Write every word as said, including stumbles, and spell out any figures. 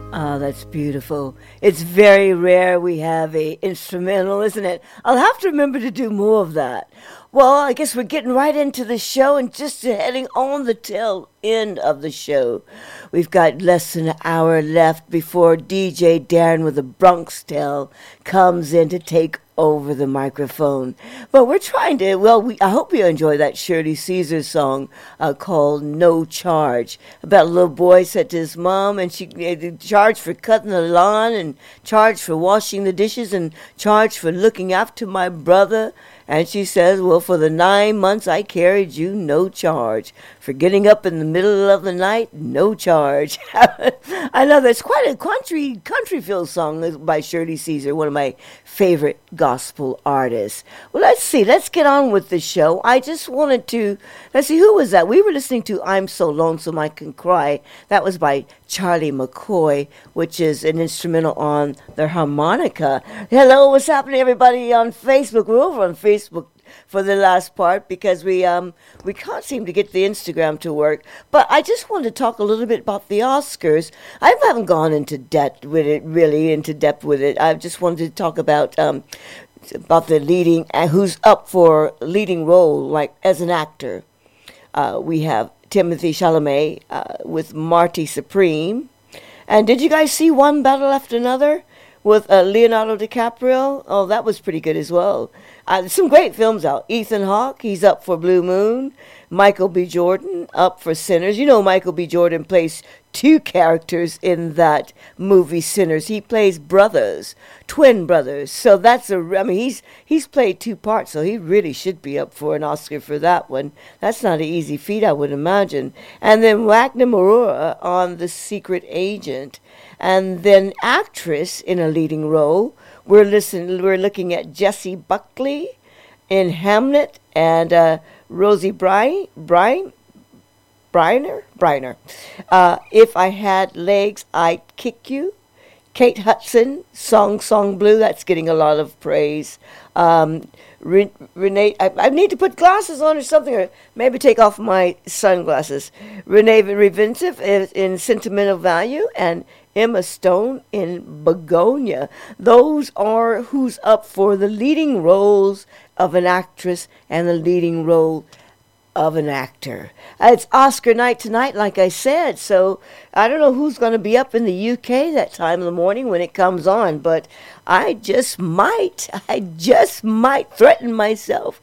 Oh, that's beautiful. It's very rare we have a instrumental, isn't it? I'll have to remember to do more of that. Well, I guess we're getting right into the show and just heading on the tail end of the show. We've got less than an hour left before D J Darren with the Bronx Tale comes in to take over the microphone. But we're trying to, well, we, I hope you enjoy that Shirley Caesar song uh, called No Charge. About a little boy said to his mom, and she uh, charged for cutting the lawn, and charged for washing the dishes, and charged for looking after my brother. And she says, well, for the nine months I carried you, no charge. For getting up in the middle of the night, no charge. I know that's quite a country country feel song by Shirley Caesar, one of my favorite gospel artists. Well, let's see. Let's get on with the show. I just wanted to, let's see, who was that? We were listening to I'm So Lonesome I Can Cry. That was by Charlie McCoy, which is an instrumental on their harmonica. Hello, what's happening, everybody on Facebook? We're over on Facebook for the last part because we um we can't seem to get the Instagram to work. But I just wanted to talk a little bit about the Oscars. I haven't gone into depth with it, really into depth with it. I just wanted to talk about um about the leading uh, who's up for leading role, like as an actor. Uh, we have Timothy Chalamet uh, with Marty Supreme. And did you guys see One Battle After Another with uh, Leonardo DiCaprio? Oh, that was pretty good as well. Uh, some great films out. Ethan Hawke, he's up for Blue Moon. Michael B. Jordan, up for Sinners. You know Michael B. Jordan plays two characters in that movie, Sinners. He plays brothers, twin brothers. So that's a, I mean, he's he's played two parts, so he really should be up for an Oscar for that one. That's not an easy feat, I would imagine. And then Wagner Moura on The Secret Agent. And then actress in a leading role, we're listening, we're looking at Jessie Buckley in Hamlet, and uh, Rosie Bryan, Bryan, Briner, Briner. Uh, If I Had Legs, I'd Kick You. Kate Hudson, Song Song Blue, that's getting a lot of praise. Um, Re- Renee, I, I need to put glasses on or something, or maybe take off my sunglasses. Renee Reventive is in Sentimental Value, and Emma Stone in Begonia. Those are who's up for the leading roles of an actress and the leading role of an actor. Uh, It's Oscar night tonight, like I said, so I don't know who's going to be up in the U K that time of the morning when it comes on, but I just might, I just might threaten myself